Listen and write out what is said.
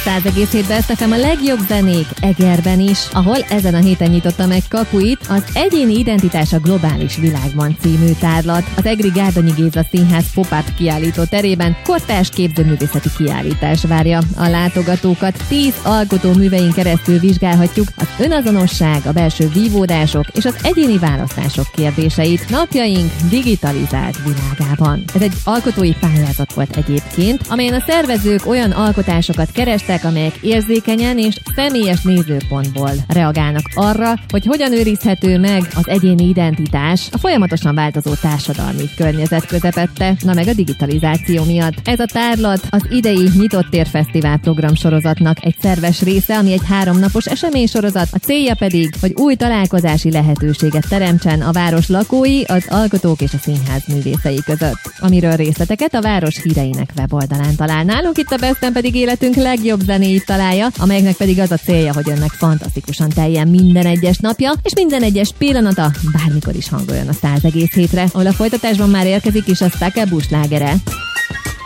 100,7 FM a legjobb zenék Egerben is, ahol ezen a héten nyitotta meg kapuit az Egyéni identitás a globális világban című tárlat. Az Egri Gárdonyi Géza Színház pop-up kiállító terében kortárs képzőművészeti kiállítás várja a látogatókat. 10 alkotó művein keresztül vizsgálhatjuk az önazonosság, a belső vívódások és az egyéni választások kérdéseit napjaink digitalizált világában. Ez egy alkotói pályázat volt egyébként, amelyen a szervezők olyan alkotásokat kerestek, amelyek érzékenyen és személyes nézőpontból reagálnak arra, hogy hogyan őrizhető meg az egyéni identitás a folyamatosan változó társadalmi környezet közepette, na meg a digitalizáció miatt. Ez a tárlat az idei Nyitott Tér Fesztivál programsorozatnak egy szerves része, ami egy 3 napos eseménysorozat, a célja pedig, hogy új találkozási lehetőséget teremtsen a város lakói, az alkotók és a színház művészei között. Amiről részleteket a város híreinek weboldalán talál. Nálunk itt a Besten pedig életünk legjobb zenéit találja, amelyeknek pedig az a célja, hogy önnek fantasztikusan teljen minden egyes napja, és minden egyes pillanata bármikor is hangoljon a 100,7-re, ahol a folytatásban már érkezik is a Staccato slágere.